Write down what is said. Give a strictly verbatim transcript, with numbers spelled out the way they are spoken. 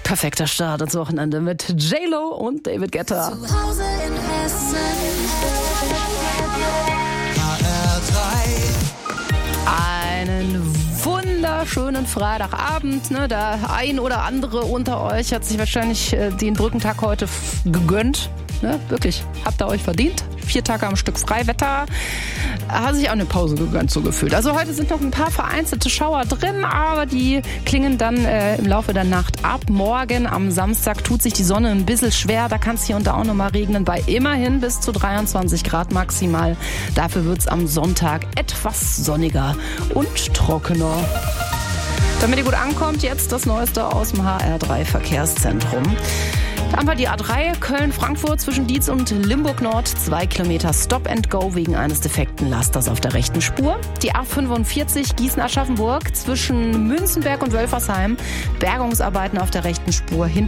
Perfekter Start ins Wochenende mit J-Lo und David Guetta. Zu Hause in Hessen. Einen wunderschönen Freitagabend. Ne? Der ein oder andere unter euch hat sich wahrscheinlich äh, den Brückentag heute f- gegönnt. Ne? Wirklich, habt ihr euch verdient. Vier Tage am Stück Freiwetter. Hat sich auch eine Pause gegönnt, so gefühlt. Also heute sind noch ein paar vereinzelte Schauer drin, aber die klingen dann äh, im Laufe der Nacht ab. Morgen am Samstag tut sich die Sonne ein bisschen schwer. Da kann es hier und da auch nochmal regnen, bei immerhin bis zu dreiundzwanzig Grad maximal. Dafür wird es am Sonntag etwas sonniger und trockener. Damit ihr gut ankommt, jetzt das Neueste aus dem H R drei Verkehrszentrum. Da haben wir die A drei Köln-Frankfurt zwischen Dietz und Limburg-Nord. Zwei Kilometer Stop and Go wegen eines defekten Lasters auf der rechten Spur. Die A fünfundvierzig Gießen-Aschaffenburg zwischen Münzenberg und Wölfersheim. Bergungsarbeiten auf der rechten Spur hinter